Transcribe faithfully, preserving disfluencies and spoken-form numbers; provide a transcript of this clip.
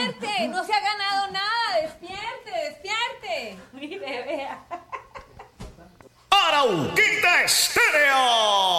despierte, no se ha ganado nada, despierte, despierte. Mire, vea. Arauquita Estéreo.